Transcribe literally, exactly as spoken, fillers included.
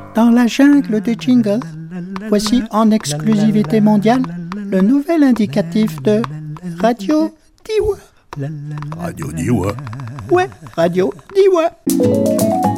Dans la jungle des jingles, voici en exclusivité mondiale le nouvel indicatif de Radio Diois. Radio Diois. Ouais, Radio Diois.